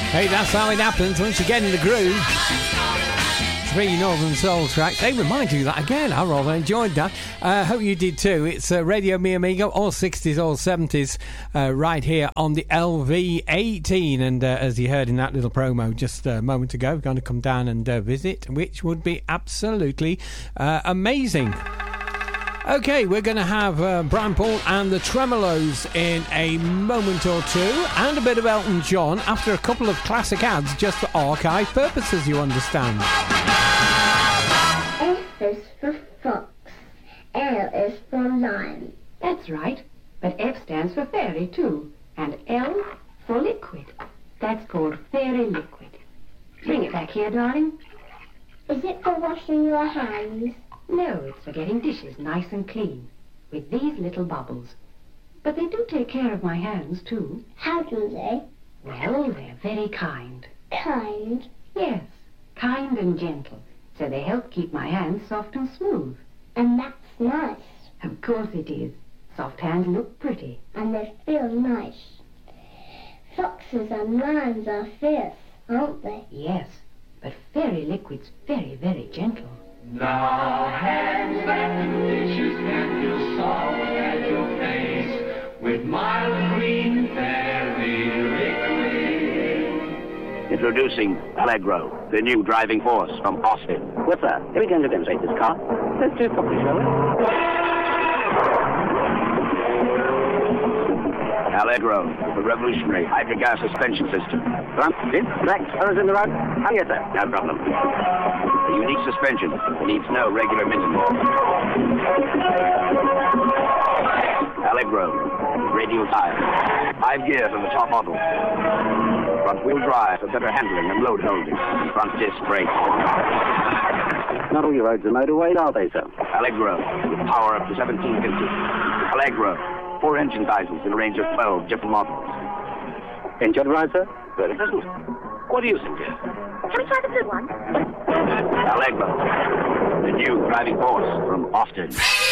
Hey, that's how it happens once you get in the groove. 3 Northern Soul tracks. They remind you of that again. I rather enjoyed that. Hope you did too. It's Radio Mi Amigo, all 60s, all 70s, right here on the LV18. And as you heard in that little promo just a moment ago, we're going to come down and visit, which would be absolutely amazing. Okay, we're going to have Brian Paul and the Tremolos in a moment or two, and a bit of Elton John after a couple of classic ads just for archive purposes, you understand. F is for fox, L is for lion. That's right, but F stands for fairy too, and L for liquid. That's called fairy liquid. Bring it back here, darling. Is it for washing your hands? No, it's for getting dishes nice and clean, with these little bubbles. But they do take care of my hands, too. How do they? Well, they're very kind. Kind? Yes, kind and gentle, so they help keep my hands soft and smooth. And that's nice. Of course it is. Soft hands look pretty. And they feel nice. Foxes and lions are fierce, aren't they? Yes, but fairy liquid's very, very gentle. Now hands that do dishes can feel soft at your face with mild green fairy liquid. Introducing Allegro, the new driving force from Austin. What's that? Are we going to demonstrate this car? Let's do it properly, shall we? Allegro, the revolutionary hydrogas suspension system. Front, in, back, others in the road. Oh, yes, sir. No problem. The unique suspension needs no regular maintenance. Allegro, radial tire. 5 gears on the top model. Front wheel drive for better handling and load holding. Front disc brakes. Not all your roads are motorwayed, are they, sir? Allegro, with power up to 1750. Allegro, 4 engine sizes in a range of 12 different models. Enjoy the ride, sir? Good, it isn't. What do you think, dear? Can we try the good one? Allegro, the new driving force from Austin.